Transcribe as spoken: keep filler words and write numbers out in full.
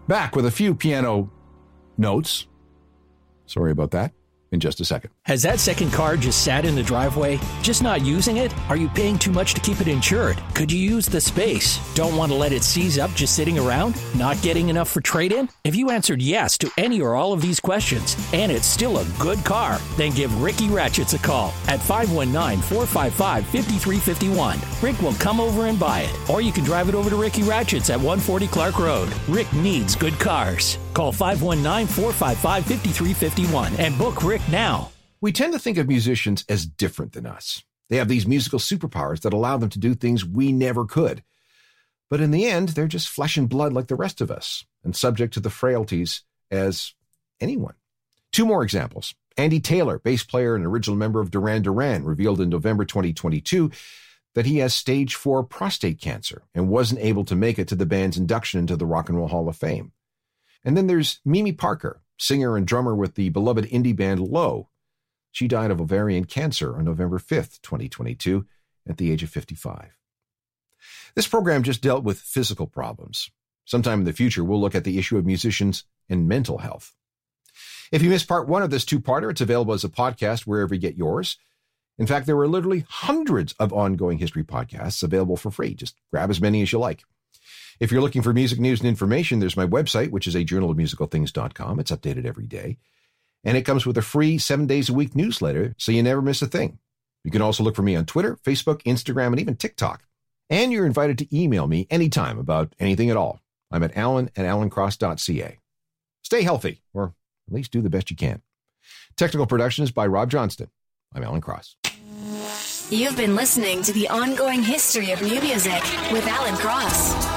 Back with a few piano notes. Sorry about that. In just a second. Has that second car just sat in the driveway? Just not using it? Are you paying too much to keep it insured? Could you use the space? Don't want to let it seize up just sitting around? Not getting enough for trade-in? If you answered yes to any or all of these questions, and it's still a good car, then give Ricky Ratchets a call at five one nine, four five five, five three five one. Rick will come over and buy it. Or you can drive it over to Ricky Ratchets at one forty Clark Road. Rick needs good cars. Call five one nine, four five five, five three five one and book Rick now. We tend to think of musicians as different than us. They have these musical superpowers that allow them to do things we never could. But in the end, they're just flesh and blood like the rest of us, and subject to the frailties as anyone. Two more examples. Andy Taylor, bass player and original member of Duran Duran, revealed in November twenty twenty-two that he has stage four prostate cancer and wasn't able to make it to the band's induction into the Rock and Roll Hall of Fame. And then there's Mimi Parker, singer and drummer with the beloved indie band Low. She died of ovarian cancer on November fifth, twenty twenty-two, at the age of fifty-five. This program just dealt with physical problems. Sometime in the future, we'll look at the issue of musicians and mental health. If you missed part one of this two-parter, it's available as a podcast wherever you get yours. In fact, there are literally hundreds of ongoing history podcasts available for free. Just grab as many as you like. If you're looking for music news and information, there's my website, which is a journal of musical things dot com. It's updated every day. And it comes with a free seven days a week newsletter, so you never miss a thing. You can also look for me on Twitter, Facebook, Instagram, and even TikTok. And you're invited to email me anytime about anything at all. I'm at alan at alan cross dot c a. Stay healthy, or at least do the best you can. Technical production is by Rob Johnston. I'm Alan Cross. You've been listening to the ongoing history of new music with Alan Cross.